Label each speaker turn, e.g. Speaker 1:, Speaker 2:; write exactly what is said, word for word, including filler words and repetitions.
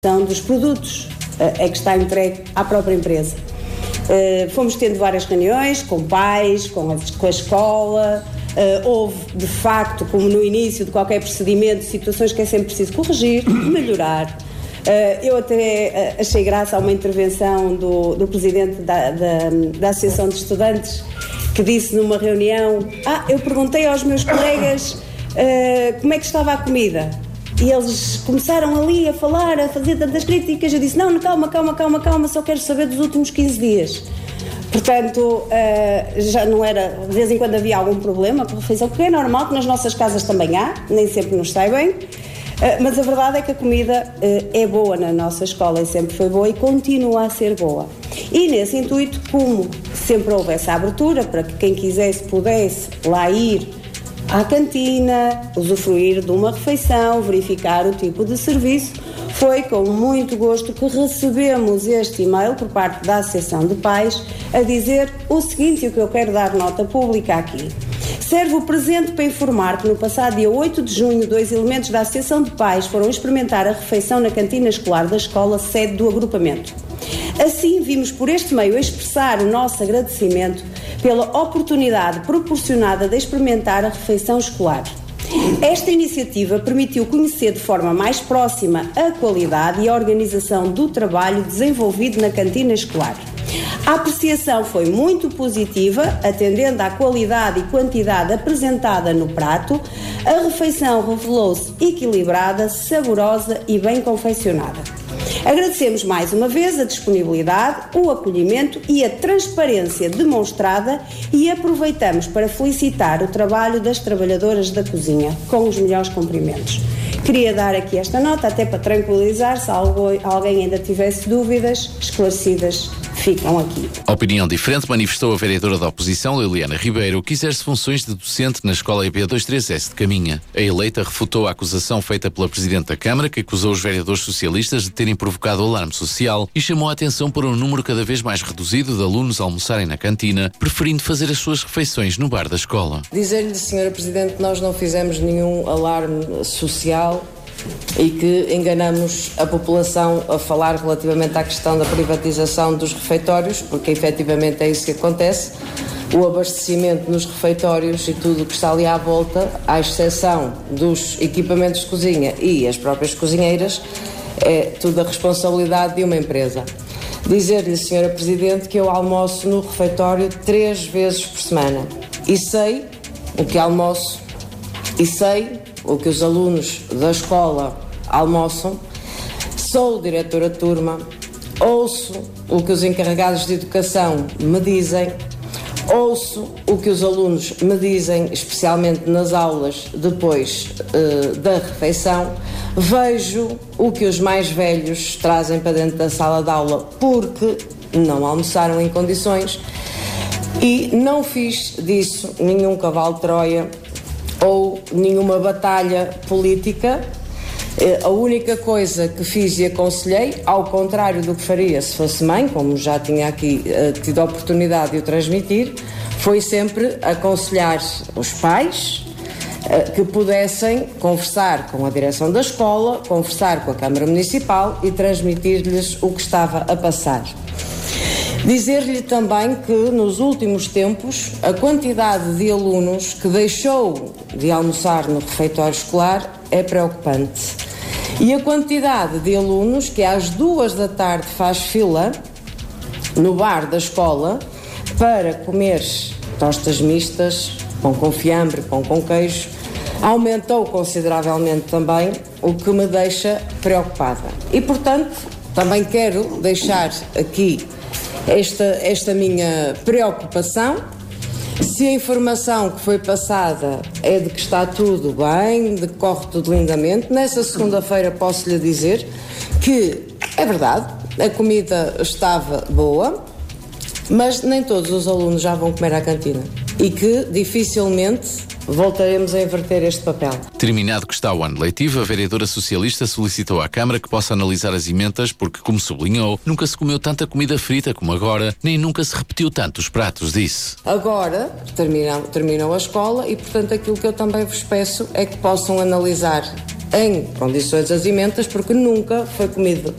Speaker 1: dos produtos é que está entregue à própria empresa. Fomos tendo várias reuniões com pais, com a, com a escola, houve de facto, como no início de qualquer procedimento, situações que é sempre preciso corrigir, melhorar. Eu até achei graça a uma intervenção do, do presidente da, da, da Associação de Estudantes, que disse numa reunião: ah, eu perguntei aos meus colegas como é que estava a comida. E eles começaram ali a falar, a fazer tantas críticas. Eu disse: não, calma, calma, calma, calma, só quero saber dos últimos quinze dias. Portanto, uh, já não era, de vez em quando havia algum problema com a refeição, porque é normal que nas nossas casas também há, nem sempre nos sai bem, uh, mas a verdade é que a comida uh, é boa na nossa escola e sempre foi boa e continua a ser boa. E nesse intuito, como sempre houve essa abertura para que quem quisesse pudesse lá ir à cantina, usufruir de uma refeição, verificar o tipo de serviço, foi com muito gosto que recebemos este e-mail por parte da Associação de Pais a dizer o seguinte, e o que eu quero dar nota pública aqui. Serve o presente para informar que no passado dia oito de junho, dois elementos da Associação de Pais foram experimentar a refeição na cantina escolar da escola sede do agrupamento. Assim, vimos por este meio expressar o nosso agradecimento pela oportunidade proporcionada de experimentar a refeição escolar. Esta iniciativa permitiu conhecer de forma mais próxima a qualidade e a organização do trabalho desenvolvido na cantina escolar. A apreciação foi muito positiva, atendendo à qualidade e quantidade apresentada no prato. A refeição revelou-se equilibrada, saborosa e bem confeccionada. Agradecemos mais uma vez a disponibilidade, o acolhimento e a transparência demonstrada e aproveitamos para felicitar o trabalho das trabalhadoras da cozinha, com os melhores cumprimentos. Queria dar aqui esta nota até para tranquilizar, se alguém ainda tivesse dúvidas esclarecidas, ficam aqui.
Speaker 2: Opinião diferente manifestou a vereadora da oposição, Liliana Ribeiro, que exerce funções de docente na escola E P vinte e três S de Caminha. A eleita refutou a acusação feita pela Presidente da Câmara, que acusou os vereadores socialistas de terem provocado alarme social e chamou a atenção por um número cada vez mais reduzido de alunos a almoçarem na cantina, preferindo fazer as suas refeições no bar da escola.
Speaker 3: Dizer-lhe, senhora Presidente, que nós não fizemos nenhum alarme social e que enganamos a população a falar relativamente à questão da privatização dos refeitórios, porque efetivamente é isso que acontece. O abastecimento nos refeitórios e tudo o que está ali à volta, à exceção dos equipamentos de cozinha e as próprias cozinheiras, é tudo a responsabilidade de uma empresa. Dizer-lhe, senhora Presidente, que eu almoço no refeitório três vezes por semana e sei o que almoço e sei o que os alunos da escola almoçam, sou diretora de turma, ouço o que os encarregados de educação me dizem, ouço o que os alunos me dizem, especialmente nas aulas depois uh, da refeição, vejo o que os mais velhos trazem para dentro da sala de aula porque não almoçaram em condições e não fiz disso nenhum cavalo de Troia ou nenhuma batalha política. A única coisa que fiz e aconselhei, ao contrário do que faria se fosse mãe, como já tinha aqui uh, tido a oportunidade de o transmitir, foi sempre aconselhar os pais uh, que pudessem conversar com a direção da escola, conversar com a Câmara Municipal e transmitir-lhes o que estava a passar. Dizer-lhe também que nos últimos tempos a quantidade de alunos que deixou de almoçar no refeitório escolar é preocupante. E a quantidade de alunos que às duas da tarde faz fila no bar da escola para comer tostas mistas, pão com fiambre, pão com queijo, aumentou consideravelmente também, o que me deixa preocupada. E, portanto, também quero deixar aqui Esta, esta minha preocupação. Se a informação que foi passada é de que está tudo bem, de que corre tudo lindamente, nessa segunda-feira posso lhe dizer que é verdade, a comida estava boa, mas nem todos os alunos já vão comer à cantina e que dificilmente voltaremos a inverter este papel.
Speaker 2: Terminado que está o ano letivo, a vereadora socialista solicitou à Câmara que possa analisar as emendas porque, como sublinhou, nunca se comeu tanta comida frita como agora, nem nunca se repetiu tanto os pratos, disse.
Speaker 3: Agora terminou, terminou a escola e, portanto, aquilo que eu também vos peço é que possam analisar em condições azimentas, porque nunca foi comido